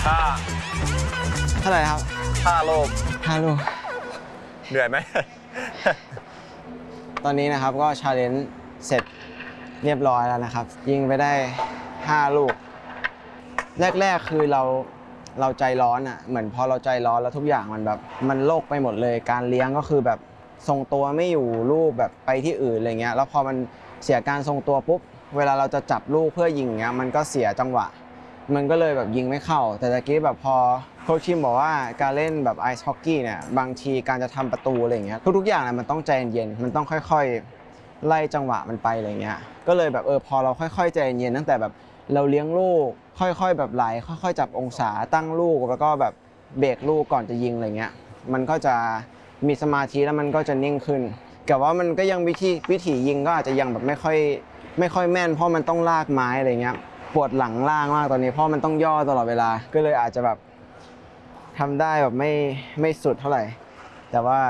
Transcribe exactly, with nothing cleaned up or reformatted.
ห้าเท่าไหร่ครับห้าลูกห้าลูกเหนื่อยไหมตอนนี้นะครับก็ชาเลนจ์เสร็จเรียบร้อยแล้วนะครับยิงไปได้ห้าลูกแรกๆคือเราเราใจร้อนอ่ะเหมือนพอเราใจร้อนแล้วทุกอย่างมันแบบมันโลกไปหมดเลยการเลี้ยงก็คือแบบทรงตัวไม่อยู่ลูกแบบไปที่อื่นอะไรเงี้ยแล้วพอมันเสียการทรงตัวปุ๊บเวลาเราจะจับลูกเพื่อยิงเงี้ยมันก็เสียจังหวะมันก็เลยแบบยิงไม่เข้าแต่ตะกี้แบบพอโค้ชชิมบอกว่าการเล่นแบบไอซ์ฮอกกี้เนี่ยบางทีการจะทำประตูอะไรเงี้ยทุกๆอย่างเนี่ยมันต้องใจเย็นมันต้องค่อยๆไล่จังหวะมันไปอะไรเงี้ยก็เลยแบบเออพอเราค่อยๆใจเย็นตั้งแต่แบบเราเลี้ยงลูกค่อยๆแบบไหลค่อยๆจับองศาตั้งลูกแล้วก็แบบเบรกลูกก่อนจะยิงอะไรเงี้ยมันก็จะมีสมาธิแล้วมันก็จะนิ่งขึ้นแต่ว่ามันก็ยังวิธีวิธียิงก็อาจจะยังแบบไม่ค่อยไม่ค่อยแม่นเพราะมันต้องลากไม้อะไรเงี้ยปวดหลังล่างมากตอนนี้เพราะมันต้องย่อตลอดเวลาก็เลยอาจจะแบบทำได้แบบไม่ไม่สุดเท่าไหร่แต่ว่า